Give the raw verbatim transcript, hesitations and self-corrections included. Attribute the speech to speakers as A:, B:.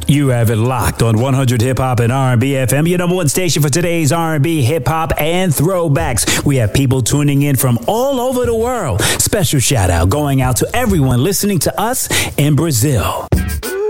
A: You have it locked on one hundred Hip Hop and R and B F M, your number one station for today's R and B, hip hop, and throwbacks. We have people tuning in from all over the world. Special shout out going out to everyone listening to us in Brazil.